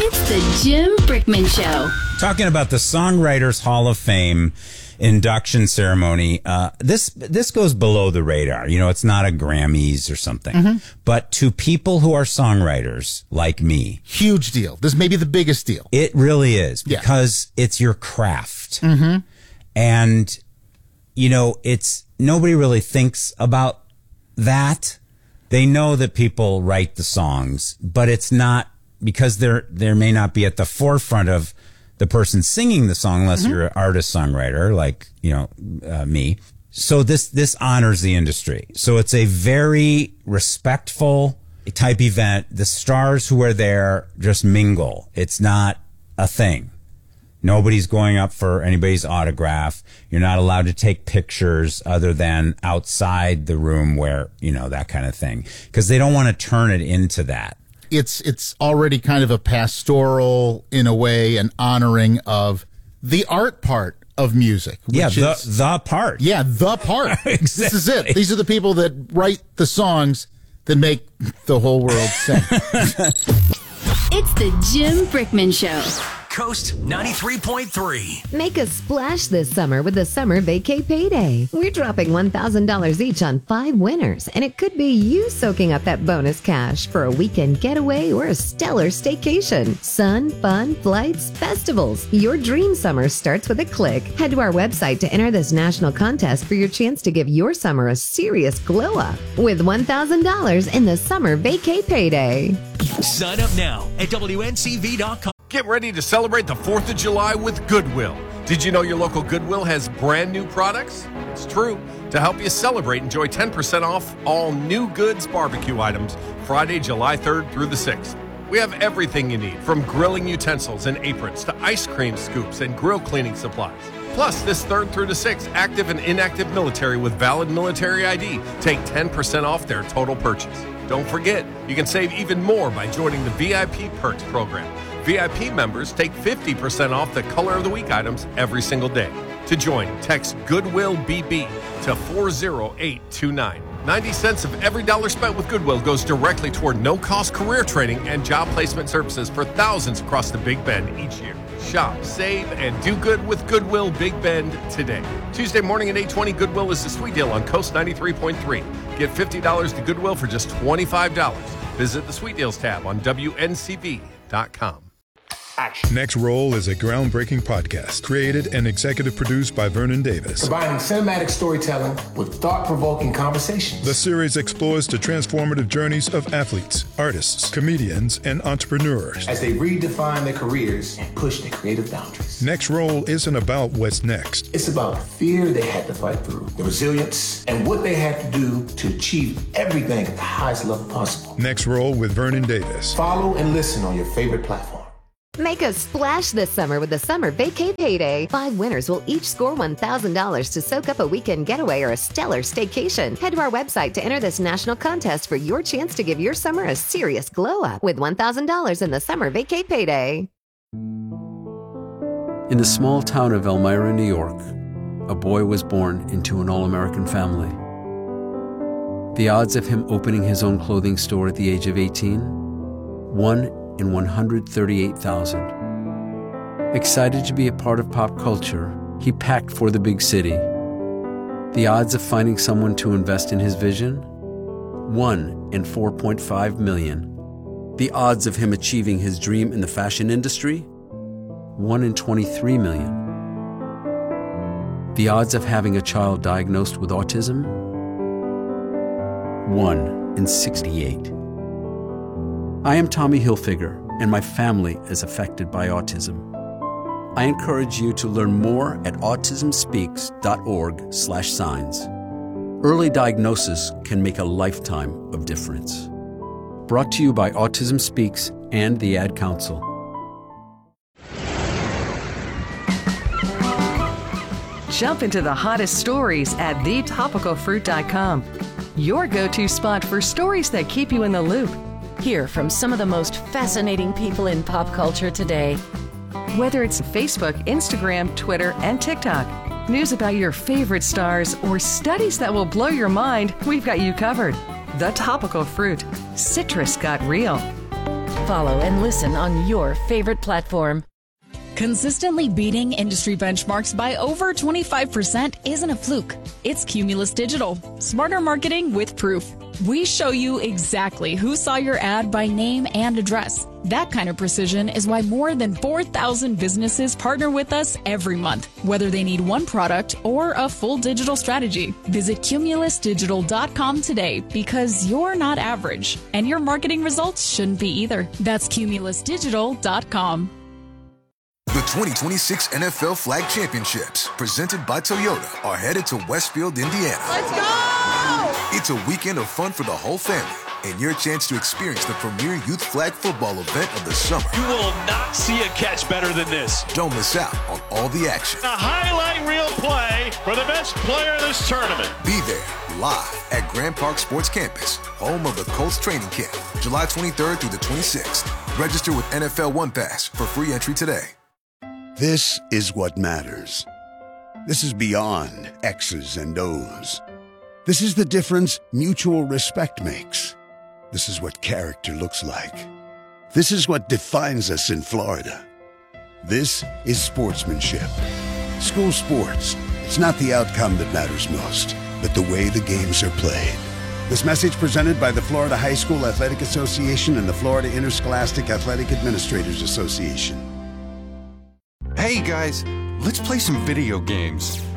It's the Jim Brickman Show. Talking about the Songwriters Hall of Fame induction ceremony, this goes below the radar. You know, it's not a Grammys or something. Mm-hmm. But to people who are songwriters like me, huge deal. This may be the biggest deal. It really is, because it's your craft. Mm-hmm. And, you know, nobody really thinks about that. They know that people write the songs, but it's not because there may not be at the forefront of the person singing the song unless you're an artist-songwriter like, you know, me. So this honors the industry. So it's a very respectful type event. The stars who are there just mingle. It's not a thing. Nobody's going up for anybody's autograph. You're not allowed to take pictures other than outside the room where, you know, that kind of thing. Because they don't want to turn it into that. It's already kind of a pastoral, in a way, an honoring of the art part of music. Yeah, the part. Yeah, the part. Exactly. This is it. These are the people that write the songs that make the whole world sing. It's the Jim Brickman Show. Coast 93.3. Make a splash this summer with the Summer Vacay Payday. We're dropping $1,000 each on 5 winners, and it could be you soaking up that bonus cash for a weekend getaway or a stellar staycation. Sun, fun, flights, festivals. Your dream summer starts with a click. Head to our website to enter this national contest for your chance to give your summer a serious glow up with $1,000 in the Summer Vacay Payday. Sign up now at WNCV.com. Get ready to celebrate the 4th of July with Goodwill. Did you know your local Goodwill has brand new products? It's true. To help you celebrate, enjoy 10% off all new goods barbecue items Friday, July 3rd through the 6th. We have everything you need, from grilling utensils and aprons to ice cream scoops and grill cleaning supplies. Plus, this 3rd through the 6th, active and inactive military with valid military ID take 10% off their total purchase. Don't forget, you can save even more by joining the VIP Perks program. VIP members take 50% off the Color of the Week items every single day. To join, text Goodwill BB to 40829. 90 cents of every dollar spent with Goodwill goes directly toward no-cost career training and job placement services for thousands across the Big Bend each year. Shop, save, and do good with Goodwill Big Bend today. Tuesday morning at 8:20, Goodwill is the sweet deal on Coast 93.3. Get $50 to Goodwill for just $25. Visit the Sweet Deals tab on WNCV.com. Action. Next Roll is a groundbreaking podcast created and executive produced by Vernon Davis. Combining cinematic storytelling with thought-provoking conversations. The series explores the transformative journeys of athletes, artists, comedians, and entrepreneurs as they redefine their careers and push their creative boundaries. Next Roll isn't about what's next. It's about the fear they had to fight through, the resilience, and what they had to do to achieve everything at the highest level possible. Next Roll with Vernon Davis. Follow and listen on your favorite platform. Make a splash this summer with the Summer Vacay Payday. 5 winners will each score $1,000 to soak up a weekend getaway or a stellar staycation. Head to our website to enter this national contest for your chance to give your summer a serious glow up with $1,000 in the Summer Vacay Payday. In the small town of Elmira, New York, a boy was born into an all-American family. The odds of him opening his own clothing store at the age of 18? 1 in 138,000. Excited to be a part of pop culture, he packed for the big city. The odds of finding someone to invest in his vision? 1 in 4.5 million. The odds of him achieving his dream in the fashion industry? 1 in 23 million. The odds of having a child diagnosed with autism? 1 in 68. I am Tommy Hilfiger, and my family is affected by autism. I encourage you to learn more at autismspeaks.org/signs. Early diagnosis can make a lifetime of difference. Brought to you by Autism Speaks and the Ad Council. Jump into the hottest stories at thetopicalfruit.com. Your go-to spot for stories that keep you in the loop. Hear from some of the most fascinating people in pop culture today. Whether it's Facebook, Instagram, Twitter, and TikTok, news about your favorite stars, or studies that will blow your mind, we've got you covered. The Topical Fruit. Citrus got real. Follow and listen on your favorite platform. Consistently beating industry benchmarks by over 25% isn't a fluke. It's Cumulus Digital. Smarter marketing with proof. We show you exactly who saw your ad by name and address. That kind of precision is why more than 4,000 businesses partner with us every month, whether they need one product or a full digital strategy. Visit cumulusdigital.com today because you're not average, and your marketing results shouldn't be either. That's cumulusdigital.com. The 2026 NFL Flag Championships, presented by Toyota, are headed to Westfield, Indiana. Let's go! It's a weekend of fun for the whole family and your chance to experience the premier youth flag football event of the summer. You will not see a catch better than this. Don't miss out on all the action. A highlight reel play for the best player of this tournament. Be there live at Grand Park Sports Campus, home of the Colts training camp, July 23rd through the 26th. Register with NFL One Pass for free entry today. This is what matters. This is beyond X's and O's. This is the difference mutual respect makes. This is what character looks like. This is what defines us in Florida. This is sportsmanship. School sports. It's not the outcome that matters most, but the way the games are played. This message presented by the Florida High School Athletic Association and the Florida Interscholastic Athletic Administrators Association. Hey guys, let's play some video games.